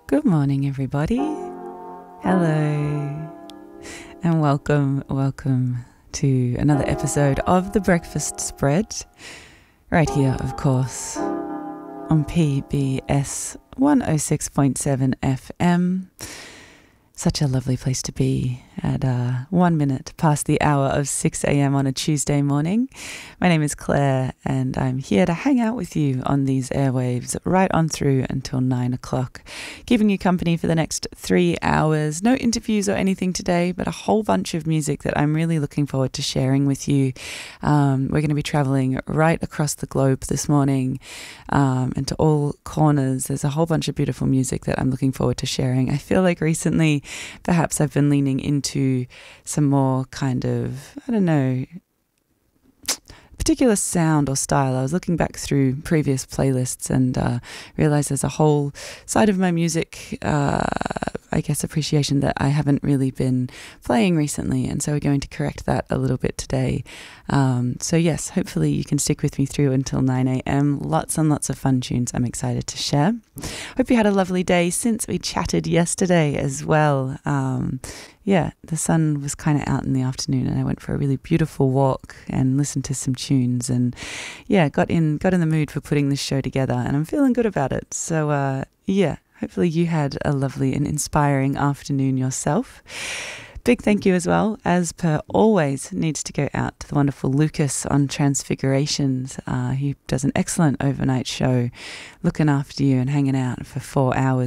Good morning, everybody. Hello, and welcome to another episode of The Breakfast Spread, right here, of course, on PBS 106.7 FM. Such a lovely place to be at 1 minute past the hour of 6 a.m. on a Tuesday morning. My name is Claire, and I'm here to hang out with you on these airwaves right on through until 9 o'clock, keeping you company for the next 3 hours. No interviews or anything today, but a whole bunch of music that I'm really looking forward to sharing with you. We're going to be traveling right across the globe this morning, and to all corners. There's a whole bunch of beautiful music that I'm looking forward to sharing. I feel like recently perhaps I've been leaning into some more kind of, I don't know, particular sound or style. I was looking back through previous playlists and realized there's a whole side of my music, appreciation that I haven't really been playing recently, and so we're going to correct that a little bit today. So yes, hopefully you can stick with me through until 9 a.m. Lots and lots of fun tunes I'm excited to share. Hope you had a lovely day since we chatted yesterday as well. The sun was kind of out in the afternoon, and I went for a really beautiful walk and listened to some tunes, and got in the mood for putting this show together, and I'm feeling good about it. So hopefully you had a lovely and inspiring afternoon yourself. Big thank you as well, as per always, needs to go out to the wonderful Lucas on Transfigurations. He does an excellent overnight show, looking after you and hanging out for 4 hours